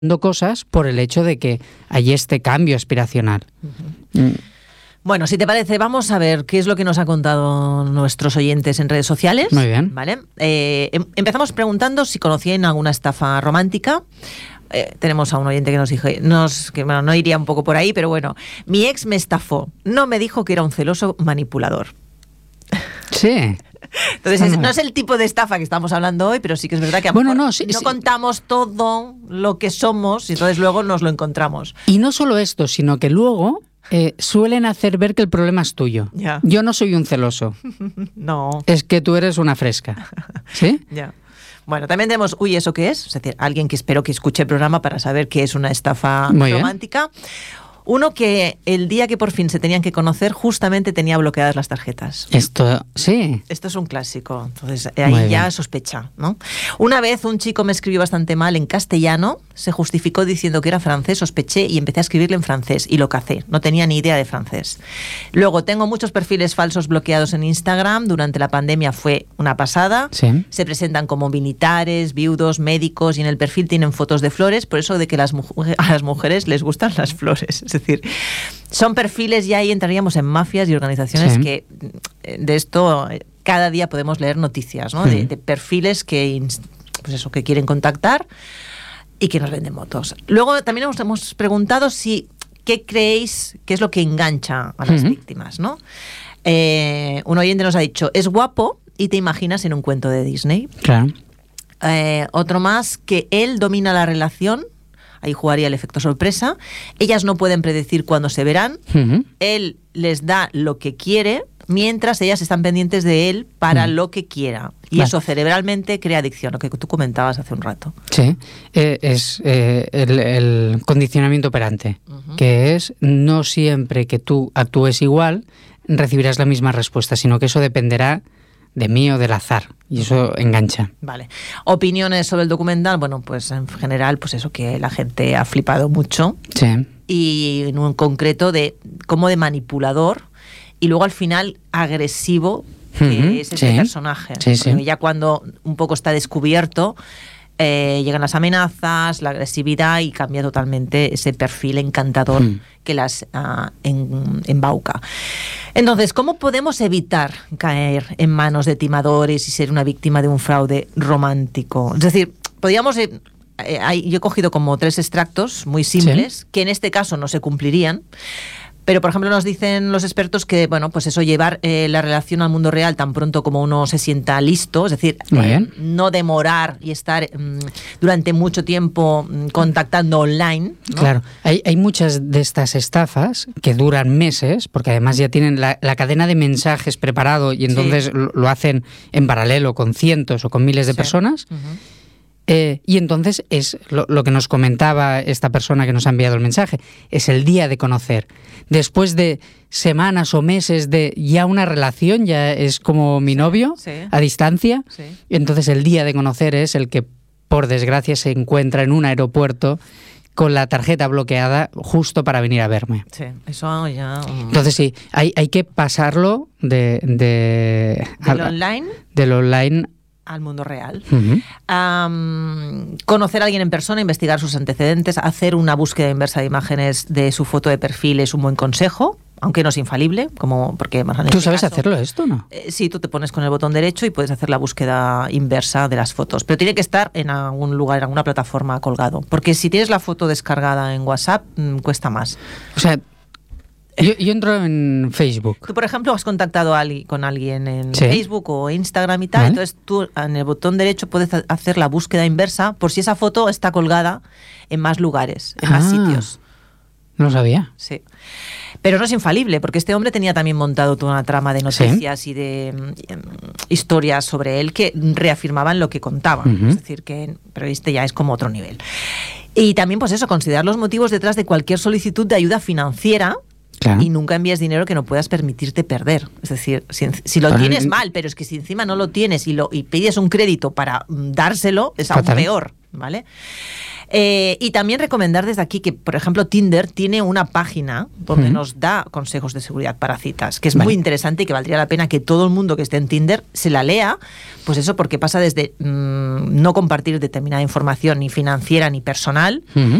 cosas por el hecho de que hay este cambio aspiracional. Bueno, si te parece, vamos a ver qué es lo que nos han contado nuestros oyentes en redes sociales. Muy bien. ¿Vale? Empezamos preguntando si conocían alguna estafa romántica. Tenemos a un oyente que nos dijo, que bueno, no iría un poco por ahí, pero bueno, mi ex me estafó, no me dijo que era un celoso manipulador. Sí. Entonces, no es el tipo de estafa que estamos hablando hoy, pero sí que es verdad que a lo mejor no contamos todo lo que somos y entonces luego nos lo encontramos. Y no solo esto, sino que luego suelen hacer ver que el problema es tuyo. Ya. Yo no soy un celoso. No. Es que tú eres una fresca. ¿Sí? Ya. Bueno, también tenemos, ¿eso qué es? Es decir, alguien que espero que escuche el programa para saber qué es una estafa romántica. Uno que el día que por fin se tenían que conocer justamente tenía bloqueadas las tarjetas. Esto, sí. Esto es un clásico, entonces ahí ya sospecha, ¿no? Una vez un chico me escribió bastante mal en castellano, se justificó diciendo que era francés, sospeché y empecé a escribirle en francés y lo cacé, no tenía ni idea de francés. Luego tengo muchos perfiles falsos bloqueados en Instagram, durante la pandemia fue una pasada, Sí. Se presentan como militares, viudos, médicos y en el perfil tienen fotos de flores, por eso de que a las mujeres les gustan las flores. Es decir, son perfiles, y ahí entraríamos en mafias y organizaciones que de esto cada día podemos leer noticias, ¿no? De perfiles que quieren contactar y que nos venden motos. Luego también nos hemos preguntado qué creéis que es lo que engancha a las víctimas, ¿no? Un oyente nos ha dicho, es guapo y te imaginas en un cuento de Disney. Claro. Otro más, que él domina la relación. Ahí jugaría el efecto sorpresa. Ellas no pueden predecir cuándo se verán. Él les da lo que quiere, mientras ellas están pendientes de él para lo que quiera. Y eso cerebralmente crea adicción, lo que tú comentabas hace un rato. Sí, es el condicionamiento operante, que es no siempre que tú actúes igual recibirás la misma respuesta, sino que eso dependerá de mí o del azar, y eso engancha. Vale. Opiniones sobre el documental, bueno, pues en general, pues eso, que la gente ha flipado mucho. Sí. Y en un concreto de como de manipulador y luego al final agresivo que es ese personaje. Sí, sí. Porque ya cuando un poco está descubierto, llegan las amenazas, la agresividad y cambia totalmente ese perfil encantador que las embauca. Entonces, ¿cómo podemos evitar caer en manos de timadores y ser una víctima de un fraude romántico? Es decir, podríamos... yo he cogido como 3 extractos muy simples, que en este caso no se cumplirían. Pero, por ejemplo, nos dicen los expertos que, bueno, pues eso, llevar la relación al mundo real tan pronto como uno se sienta listo, es decir, no demorar y estar durante mucho tiempo contactando online, ¿no? Claro, hay muchas de estas estafas que duran meses, porque además ya tienen la cadena de mensajes preparado y entonces lo hacen en paralelo con cientos o con miles de personas. Y entonces es lo que nos comentaba esta persona que nos ha enviado el mensaje, es el día de conocer. Después de semanas o meses de ya una relación, ya es como mi novio a distancia, entonces el día de conocer es el que por desgracia se encuentra en un aeropuerto con la tarjeta bloqueada justo para venir a verme. Sí, eso ya... Entonces sí, hay que pasarlo del online al mundo real. Conocer a alguien en persona, investigar sus antecedentes, hacer una búsqueda inversa de imágenes de su foto de perfil es un buen consejo, aunque no es infalible, porque ¿Tú sabes hacerlo esto, no? Sí, tú te pones con el botón derecho y puedes hacer la búsqueda inversa de las fotos, pero tiene que estar en algún lugar, en alguna plataforma colgado, porque si tienes la foto descargada en WhatsApp, cuesta más. O sea, yo entro en Facebook. Tú, por ejemplo, has contactado con alguien en Facebook o Instagram y tal, entonces tú en el botón derecho puedes hacer la búsqueda inversa por si esa foto está colgada en más lugares, en más sitios. No lo sabía. Sí. Pero no es infalible, porque este hombre tenía también montado toda una trama de noticias y de historias sobre él que reafirmaban lo que contaba. Es decir, pero este ya es como otro nivel. Y también, pues eso, considerar los motivos detrás de cualquier solicitud de ayuda financiera. Claro. Y nunca envíes dinero que no puedas permitirte perder. Es decir, si lo tienes mal, pero es que si encima no lo tienes y pides un crédito para dárselo, es aún peor, ¿vale? Y también recomendar desde aquí que, por ejemplo, Tinder tiene una página donde nos da consejos de seguridad para citas, que es muy interesante y que valdría la pena que todo el mundo que esté en Tinder se la lea, pues eso, porque pasa desde no compartir determinada información ni financiera ni personal,